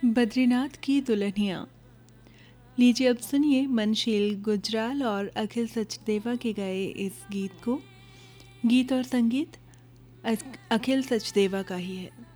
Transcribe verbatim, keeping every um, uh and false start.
बद्रीनाथ की दुल्हनिया। लीजिए अब सुनिए मनशील गुजराल और अखिल सचदेवा के गाए इस गीत को। गीत और संगीत अख- अखिल सचदेवा का ही है।